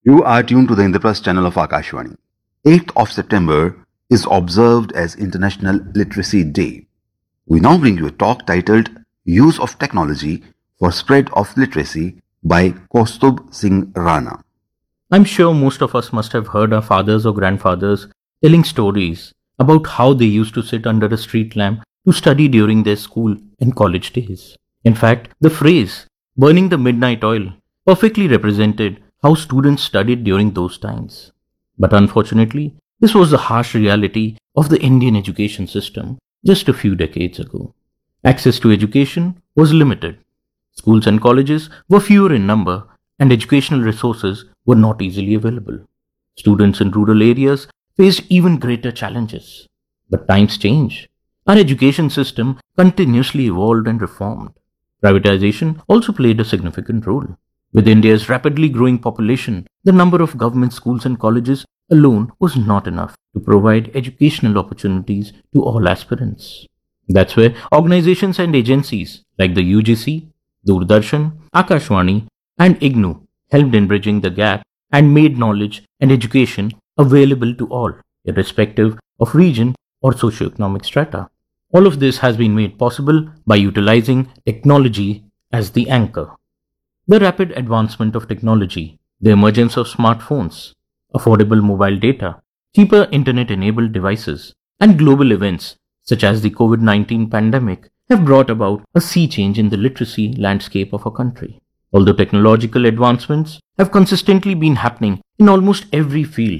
You are tuned to the Indraprasth channel of Akashvani. 8th of September is observed as International Literacy Day. We now bring you a talk titled Use of Technology for Spread of Literacy by Kaustubh Singh Rana. I'm sure most of us must have heard our fathers or grandfathers telling stories about how they used to sit under a street lamp to study during their school and college days. In fact, the phrase burning the midnight oil perfectly represented how students studied during those times. But unfortunately, this was the harsh reality of the Indian education system just a few decades ago. Access to education was limited. Schools and colleges were fewer in number, and educational resources were not easily available. Students in rural areas faced even greater challenges. But times change. Our education system continuously evolved and reformed. Privatization also played a significant role. With India's rapidly growing population, the number of government schools and colleges alone was not enough to provide educational opportunities to all aspirants. That's where organizations and agencies like the UGC, Doordarshan, Akashvani, and IGNOU helped in bridging the gap and made knowledge and education available to all, irrespective of region or socioeconomic strata. All of this has been made possible by utilizing technology as the anchor. The rapid advancement of technology, the emergence of smartphones, affordable mobile data, cheaper internet-enabled devices, and global events such as the COVID-19 pandemic have brought about a sea change in the literacy landscape of our country. Although technological advancements have consistently been happening in almost every field